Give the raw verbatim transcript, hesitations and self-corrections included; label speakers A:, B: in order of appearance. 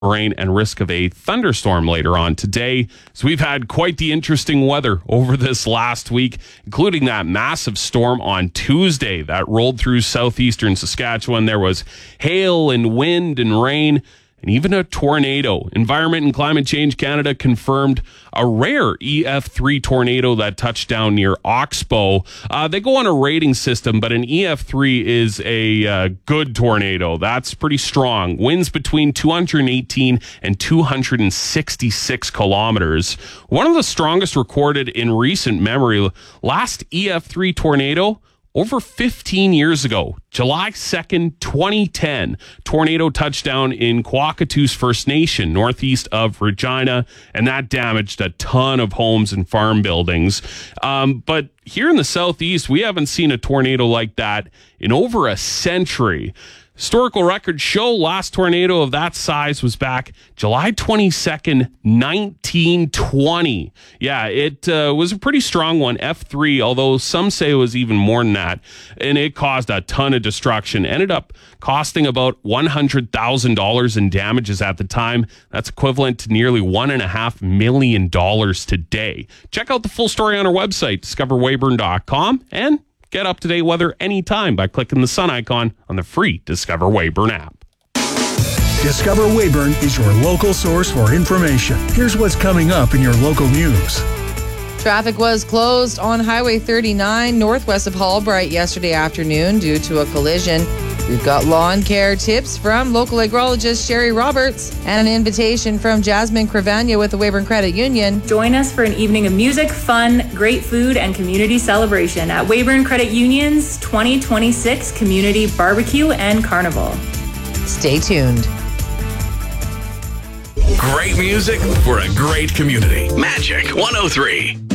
A: rain and risk of a thunderstorm later on today. So we've had quite the interesting weather over this last week, including that massive storm on Tuesday that rolled through southeastern Saskatchewan. There was hail and wind and rain, and even a tornado. Environment and Climate Change Canada confirmed a rare E F three tornado that touched down near Oxbow. Uh, they go on a rating system, but an E F three is a uh, good tornado. That's pretty strong. Winds between two hundred eighteen and two hundred sixty-six kilometers. One of the strongest recorded in recent memory. Last E F three tornado over fifteen years ago, July second, twenty ten, tornado touchdown in Kwakatoos First Nation, northeast of Regina, and that damaged a ton of homes and farm buildings. Um, but here in the southeast, we haven't seen a tornado like that in over a century. Historical records show last tornado of that size was back July twenty-second, nineteen twenty. Yeah, it uh, was a pretty strong one, F three, although some say it was even more than that. And it caused a ton of destruction. Ended up costing about one hundred thousand dollars in damages at the time. That's equivalent to nearly one point five million dollars today. Check out the full story on our website, discover weyburn dot com, and get up-to-date weather anytime by clicking the sun icon on the free Discover Weyburn app.
B: Discover Weyburn is your local source for information. Here's what's coming up in your local news.
C: Traffic was closed on Highway thirty-nine northwest of Hallbright yesterday afternoon due to a collision. We've got lawn care tips from local agrologist Sherry Roberts and an invitation from Jasmine Cravagna with the Weyburn Credit Union.
D: Join us for an evening of music, fun, great food, and community celebration at Weyburn Credit Union's twenty twenty-six Community Barbecue and Carnival.
C: Stay tuned.
E: Great music for a great community. Magic one oh three.